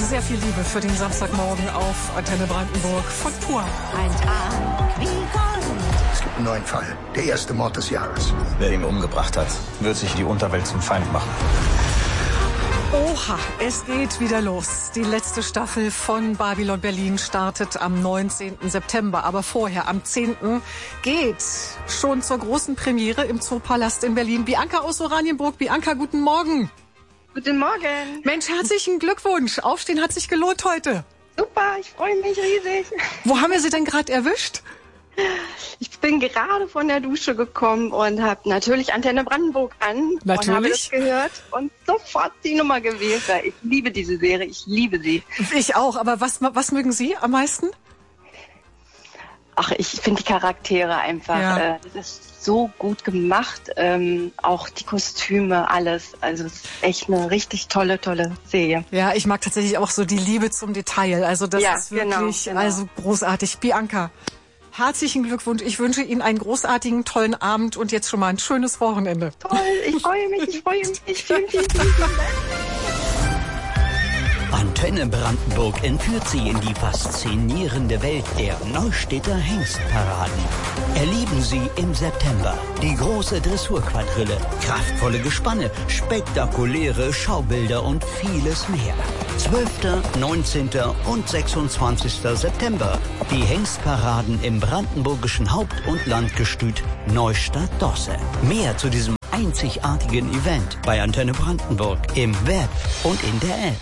sehr viel Liebe für den Samstagmorgen auf Antenne Brandenburg von Pur. Ein Tag wie Gold. Es gibt einen neuen Fall. Der erste Mord des Jahres. Wer ihn umgebracht hat, wird sich die Unterwelt zum Feind machen. Oha, es geht wieder los. Die letzte Staffel von Babylon Berlin startet am 19. September. Aber vorher, am 10. geht schon zur großen Premiere im Zoopalast in Berlin. Bianca aus Oranienburg. Bianca, guten Morgen. Guten Morgen. Mensch, herzlichen Glückwunsch. Aufstehen hat sich gelohnt heute. Super, ich freue mich riesig. Wo haben wir Sie denn gerade erwischt? Ich bin gerade von der Dusche gekommen und habe natürlich Antenne Brandenburg an. Natürlich. Und habe das gehört und sofort die Nummer gewählt. Ich liebe diese Serie, ich liebe sie. Ich auch, aber was mögen Sie am meisten? Ach, ich finde die Charaktere einfach, das ist so gut gemacht. Auch die Kostüme, alles. Also es ist echt eine richtig tolle Serie. Ja, ich mag tatsächlich auch so die Liebe zum Detail. Also das ist wirklich genau. Also großartig. Bianca, herzlichen Glückwunsch. Ich wünsche Ihnen einen großartigen, tollen Abend und jetzt schon mal ein schönes Wochenende. Toll, ich freue mich. Vielen Dank. Antenne Brandenburg entführt Sie in die faszinierende Welt der Neustädter Hengstparaden. Erleben Sie im September die große Dressurquadrille, kraftvolle Gespanne, spektakuläre Schaubilder und vieles mehr. 12., 19. und 26. September. Die Hengstparaden im brandenburgischen Haupt- und Landgestüt Neustadt-Dosse. Mehr zu diesem einzigartigen Event bei Antenne Brandenburg im Web und in der App.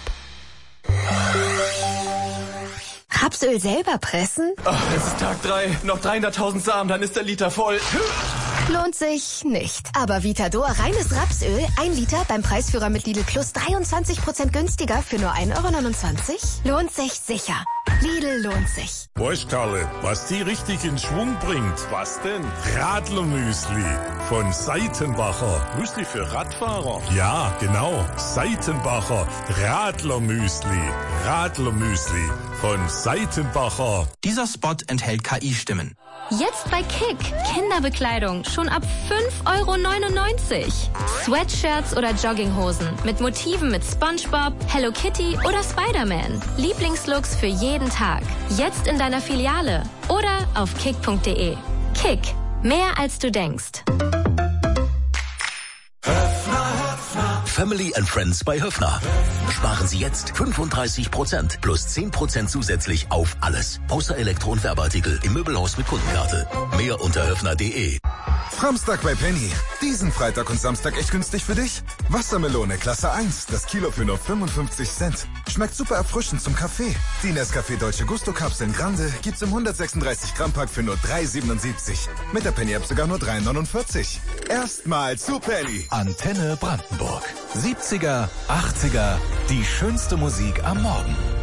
Rapsöl selber pressen? Ach, es ist Tag 3. Noch 300.000 Samen, dann ist der Liter voll. Lohnt sich nicht. Aber Vitador reines Rapsöl, 1 Liter beim Preisführer mit Lidl Plus 23% günstiger für nur 1,29 €? Lohnt sich sicher. Lidl lohnt sich. Weißt Karle, was die richtig in Schwung bringt? Was denn? Radlermüsli von Seitenbacher. Müsli für Radfahrer? Ja, genau. Seitenbacher Radlermüsli. Radlermüsli von Seitenbacher. Dieser Spot enthält KI-Stimmen. Jetzt bei Kick. Kinderbekleidung schon ab 5,99 €. Sweatshirts oder Jogginghosen mit Motiven mit SpongeBob, Hello Kitty oder Spider-Man. Lieblingslooks für jeden Tag. Jetzt in deiner Filiale oder auf kick.de. Kick. Mehr als du denkst. Family and Friends bei Höffner. Sparen Sie jetzt 35% plus 10% zusätzlich auf alles. Außer Elektro- und Werbeartikel im Möbelhaus mit Kundenkarte. Mehr unter höffner.de. Samstag bei Penny. Diesen Freitag und Samstag echt günstig für dich? Wassermelone Klasse 1, das Kilo für nur 55 Cent. Schmeckt super erfrischend zum Kaffee. Die Nescafé Dolce Gusto Kapseln Grande gibt's im 136 Gramm Pack für nur 3,77. Mit der Penny App sogar nur 3,49. Erstmal zu Penny. Antenne Brandenburg. 70er, 80er, die schönste Musik am Morgen.